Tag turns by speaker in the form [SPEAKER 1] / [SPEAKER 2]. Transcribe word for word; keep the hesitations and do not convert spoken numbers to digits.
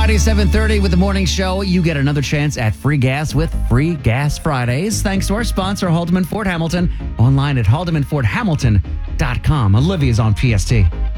[SPEAKER 1] Friday, seven thirty with the morning show. You get another chance at free gas with Free Gas Fridays. Thanks to our sponsor, Haldeman Ford Hamilton. Online at haldeman ford hamilton dot com. Olivia's on P S T.